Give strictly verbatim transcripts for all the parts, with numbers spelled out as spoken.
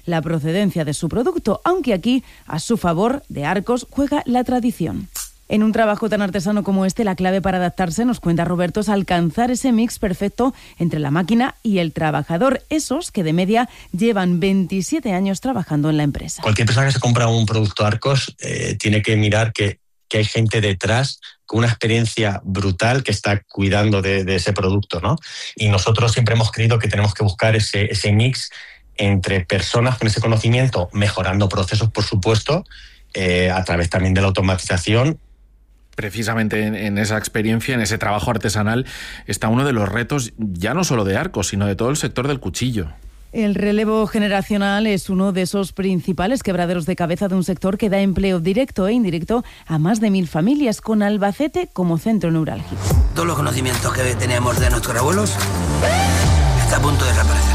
la procedencia de su producto, aunque aquí, a su favor, de Arcos, juega la tradición. En un trabajo tan artesano como este, la clave para adaptarse, nos cuenta Roberto, es alcanzar ese mix perfecto entre la máquina y el trabajador, esos que de media llevan veintisiete años trabajando en la empresa. Cualquier persona que se compra un producto Arcos eh, tiene que mirar que, que hay gente detrás con una experiencia brutal que está cuidando de, de ese producto, ¿no? Y nosotros siempre hemos creído que tenemos que buscar ese, ese mix entre personas con ese conocimiento, mejorando procesos, por supuesto, eh, a través también de la automatización. Precisamente en, en esa experiencia, en ese trabajo artesanal, está uno de los retos ya no solo de Arcos, sino de todo el sector del cuchillo. El relevo generacional es uno de esos principales quebraderos de cabeza de un sector que da empleo directo e indirecto a más de mil familias, con Albacete como centro neurálgico. Todos los conocimientos que teníamos de nuestros abuelos está a punto de desaparecer.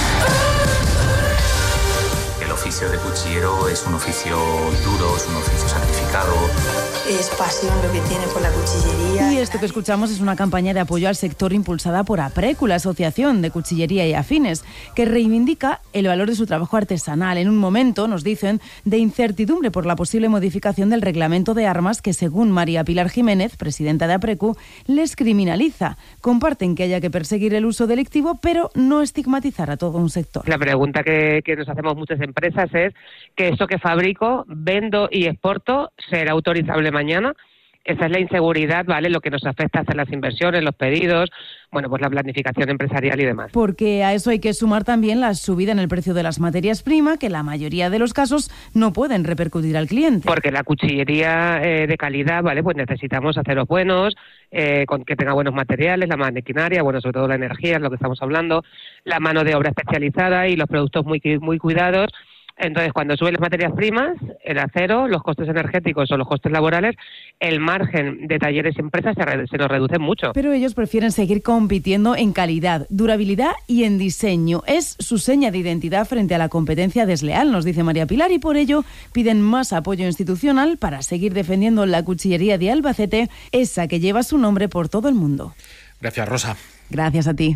El oficio de cuchillero es un oficio duro, es un oficio sacrificado. Es pasión lo que tiene por la cuchillería. Y esto que escuchamos es una campaña de apoyo al sector impulsada por APRECU, la Asociación de Cuchillería y Afines, que reivindica el valor de su trabajo artesanal en un momento, nos dicen, de incertidumbre por la posible modificación del reglamento de armas que, según María Pilar Jiménez, presidenta de APRECU, les criminaliza. Comparten que haya que perseguir el uso delictivo, pero no estigmatizar a todo un sector. La pregunta que, que nos hacemos muchas empresas es que esto que fabrico, vendo y exporto será autorizable mañana. Esa es la inseguridad, ¿vale? Lo que nos afecta a las inversiones, los pedidos, bueno, pues la planificación empresarial y demás. Porque a eso hay que sumar también la subida en el precio de las materias primas, que en la mayoría de los casos no pueden repercutir al cliente. Porque la cuchillería eh, de calidad, ¿vale? Pues necesitamos aceros buenos, eh, con que tenga buenos materiales, la maquinaria, bueno, sobre todo la energía, es lo que estamos hablando, la mano de obra especializada y los productos muy, muy cuidados. Entonces, cuando suben las materias primas, el acero, los costes energéticos o los costes laborales, el margen de talleres y empresas se, re- se nos reduce mucho. Pero ellos prefieren seguir compitiendo en calidad, durabilidad y en diseño. Es su seña de identidad frente a la competencia desleal, nos dice María Pilar, y por ello piden más apoyo institucional para seguir defendiendo la cuchillería de Albacete, esa que lleva su nombre por todo el mundo. Gracias, Rosa. Gracias a ti.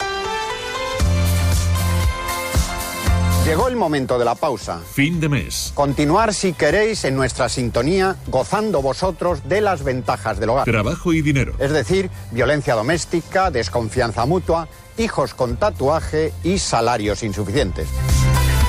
Llegó el momento de la pausa. Fin de mes. Continuar, si queréis, en nuestra sintonía, gozando vosotros de las ventajas del hogar. Trabajo y dinero. Es decir, violencia doméstica, desconfianza mutua, hijos con tatuaje y salarios insuficientes.